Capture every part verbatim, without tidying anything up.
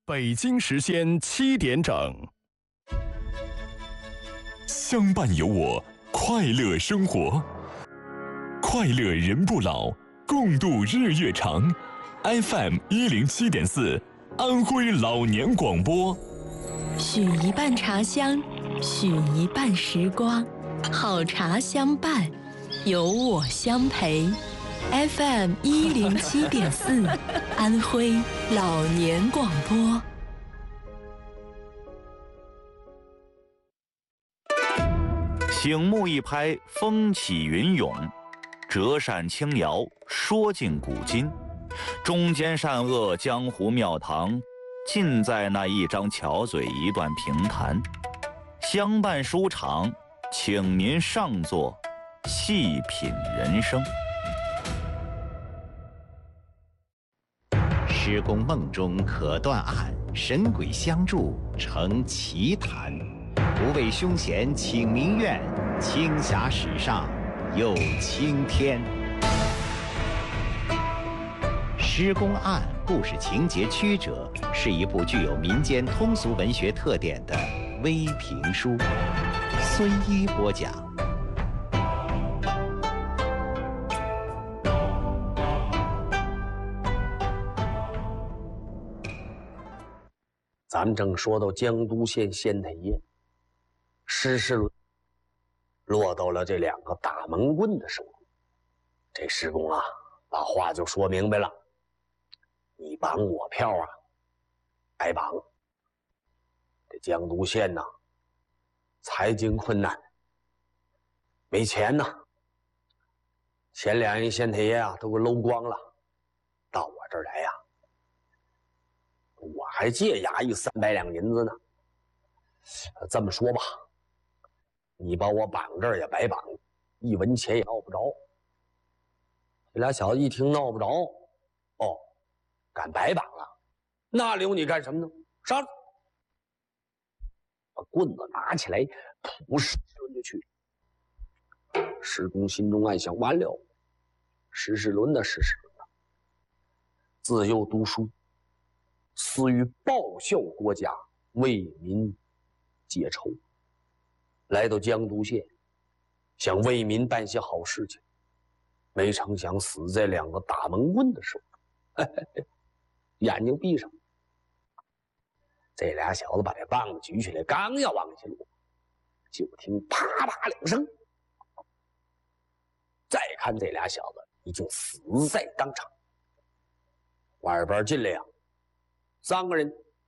北京时间七点整， 相伴有我，快乐生活，快乐人不老，共度日月长。F M 一零七点四，安徽老年广播。 许一半茶香，许一半时光，好茶相伴，有我相陪。F M 一零七点四，安徽老年广播。 醒目一拍，风起云涌；折扇轻摇，说尽古今。中间善恶，江湖庙堂，尽在那一张巧嘴，一段评弹。相伴书场，请您上座，细品人生。 施公梦中可断案，神鬼相助成奇谈。不畏凶险请民怨，青霞史上有青天。施公案故事情节曲折，是一部具有民间通俗文学特点的微评书。孙一播讲。 咱们正说到江都县县太爷施世伦落到了这两个大闷棍的手里，这施公啊，把话就说明白了：你绑我票啊，挨绑。这江都县呐，财经困难，没钱呐，前两任县太爷啊都给搂光了，到我这儿来呀、啊。我还借衙役三百两银子呢。这么说吧，你把我绑这儿也白绑，一文钱也闹不着。这俩小子一听闹不着，哦，敢白绑啊？那留你干什么呢？上！把棍子拿起来，扑施世伦就去了。施公心中暗想：完了，施世伦的施世伦啊，自幼读书。死于报效国家，为民解愁。来到江都县，想为民办些好事情，没成想死在两个大闷棍的手中。眼睛闭上，这俩小子把这棒子举起来，刚要往下落，就听啪啪两声。再看这俩小子已经死在当场。外边进来呀，三个人，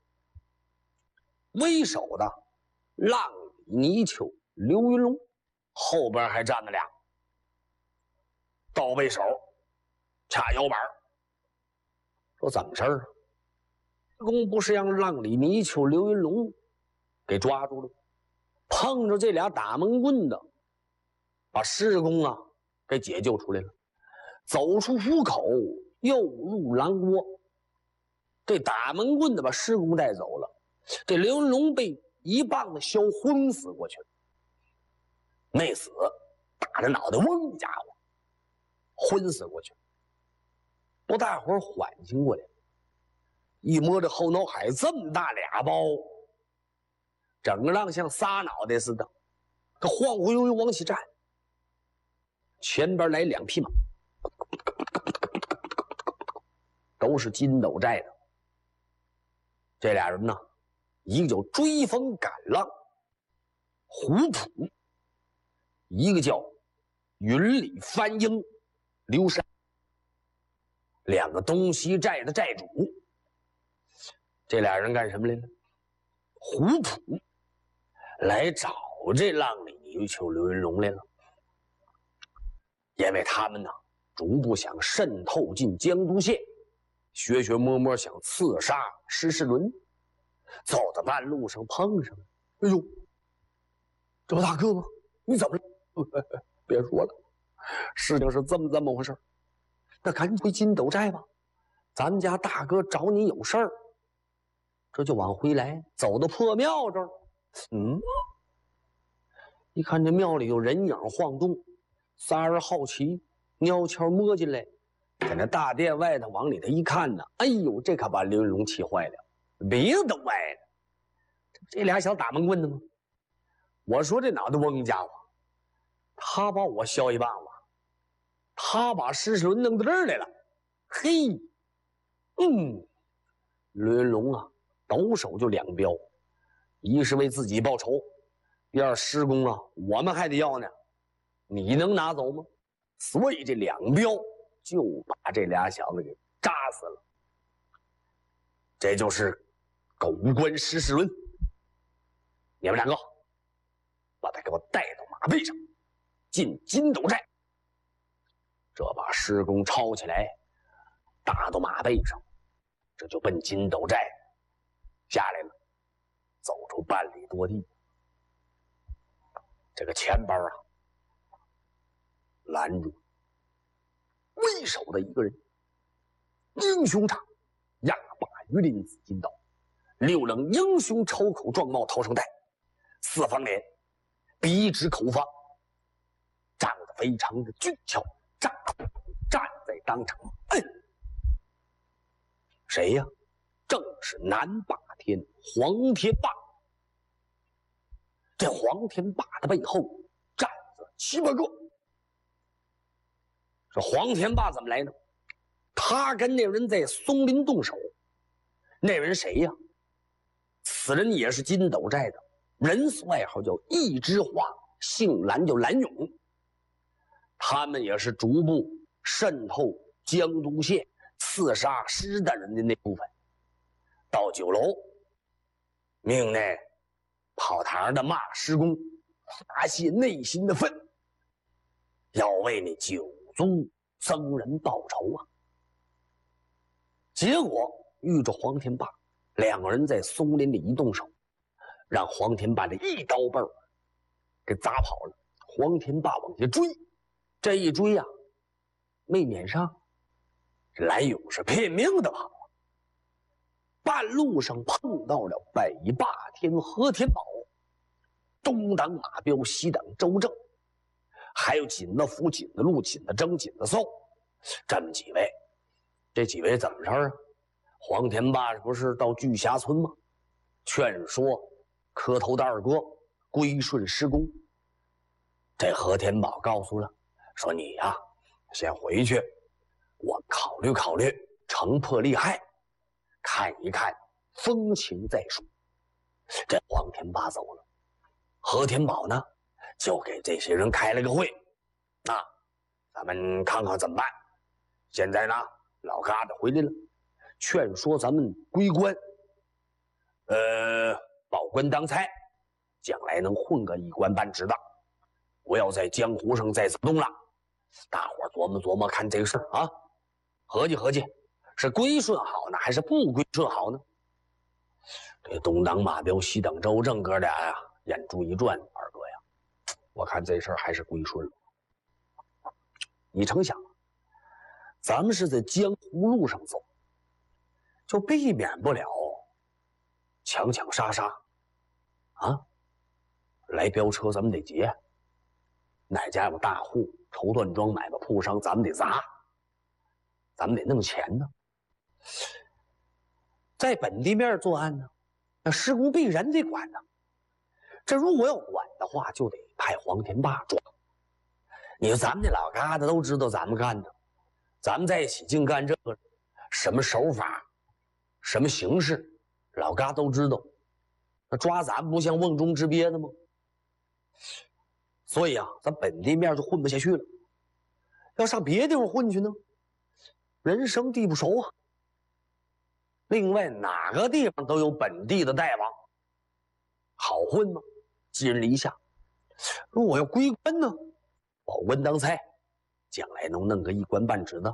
为首的浪里泥鳅刘云龙，后边还站着俩倒背手掐腰板。说怎么事儿啊？公不是让浪里泥鳅刘云龙给抓住了，碰着这俩打闷棍的，把施公啊给解救出来了，走出虎口，又入狼窝。这打闷棍的把施公带走了，这刘云龙被一棒子削昏死过去了，没死，打着脑袋嗡一家伙昏死过去了。不大会儿缓醒过来，一摸这后脑海这么大俩包，整个浪像仨脑袋似的，他晃晃悠悠往起站，前边来两匹马，都是筋斗寨的。这俩人呢，一个叫追风赶浪胡普，一个叫云里翻英刘山，两个东西寨的寨主。这俩人干什么来了？胡普来找这浪里泥鳅刘云龙来了，因为他们呢逐步想渗透进江都县，学学摸摸想刺杀施世伦，走到半路上碰上了。哎呦，这不大哥吗？你怎么了？别说了，事情是这么这么回事。那赶紧回金斗寨吧，咱们家大哥找你有事儿。这就往回来，走到破庙这儿，嗯，一看这庙里有人影晃动，仨人好奇，悄悄摸进来，在那大殿外头往里头一看呢，哎呦，这可把刘云龙气坏了。 鼻子都歪了。这俩小打闷棍的吗？我说这脑袋嗡家伙，他把我削一棒子，他把石世伦弄到这儿来了。嘿，嗯，刘云龙啊，抖手就两镖，一是为自己报仇，第二师公啊，我们还得要呢，你能拿走吗？所以这两镖就把这俩小子给扎死了。这就是狗官石世伦。你们两个把他给我带到马背上，进金斗寨。这把师公抄起来，打到马背上，这就奔金斗寨下来了。走出半里多地，这个钱包啊，拦住为首的一个人，英雄长，压把鱼鳞紫金刀，六棱英雄抽口壮帽头上戴，四方脸，鼻直口方，长得非常的俊俏，站站在当场，嗯，谁呀？正是南霸天黄天霸。这黄天霸的背后站着七八个。这黄天霸怎么来呢？他跟那人在松林动手。那人谁呀？此人也是金斗寨的，人送外号叫一枝花，姓蓝叫蓝勇。他们也是逐步渗透江都县，刺杀施大人的那部分。到酒楼，命那跑堂的骂师公，发泄内心的愤，要为那九族僧人报仇啊！结果遇着黄天霸，两个人在松林里一动手，让黄天霸这一刀背儿给砸跑了。黄天霸往下追，这一追啊，没撵上，蓝勇是拼命的跑。半路上碰到了北霸天何天宝，东挡马彪，西挡周正，还有紧的福、紧的禄、紧的征、紧的寿，这么几位。这几位怎么着啊？黄天霸不是到巨峡村吗？劝说磕头的二哥归顺师公。这何天宝告诉了，说你呀、啊，先回去，我考虑考虑，城破利害。看一看，风情再说。这黄天霸走了，何天宝呢，就给这些人开了个会，啊，咱们看看怎么办。现在呢，老疙瘩回来了，劝说咱们归官，呃，保官当差，将来能混个一官半职的，不要在江湖上再走动了。大伙儿琢磨琢磨看这个事儿啊，合计合计。是归顺好呢，还是不归顺好呢？这东挡马彪，西挡周正哥俩呀、啊，眼珠一转，二哥呀，我看这事儿还是归顺了。你成想，咱们是在江湖路上走，就避免不了抢抢杀杀啊！来飙车咱们得劫，哪家有大户绸缎庄买卖铺商，咱们得砸，咱们得弄钱呢。在本地面作案呢，那施工必然得管呢。这如果要管的话，就得派黄天霸抓。你说咱们这老疙瘩都知道咱们干的，咱们在一起净干这个，什么手法，什么形式，老疙瘩都知道。那抓咱们不像瓮中之鳖的吗？所以啊，咱本地面就混不下去了。要上别地方混去呢，人生地不熟啊。另外，哪个地方都有本地的大王，好混吗？寄人篱下。如果要归官呢，保官当差，将来能弄个一官半职的，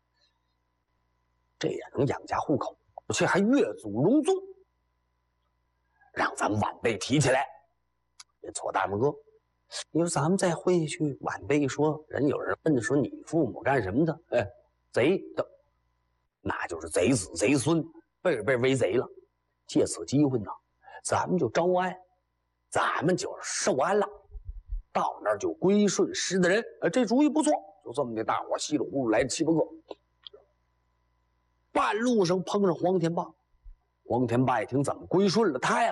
这也能养家糊口，而且还越祖荣宗。让咱们晚辈提起来，别错大拇哥。你说咱们再混下去，晚辈说人有人问说你父母干什么的？哎，贼的，那就是贼子贼孙。被被围贼了，借此机会呢，咱们就招安，咱们就受安了，到那儿就归顺施的人，呃，这主意不错。就这么的，大伙稀里糊涂来七八个，半路上碰上黄天霸， 黄天霸一听，怎么归顺了太